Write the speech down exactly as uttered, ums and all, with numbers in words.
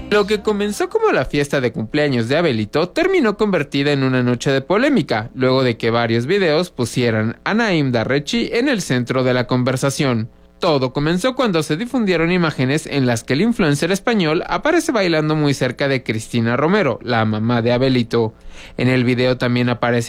Lo que comenzó como la fiesta de cumpleaños de Abelito terminó convertida en una noche de polémica, luego de que varios videos pusieran a Naim Darrechi en el centro de la conversación. Todo comenzó cuando se difundieron imágenes en las que el influencer español aparece bailando muy cerca de Cristina Romero, la mamá de Abelito. En el video también aparece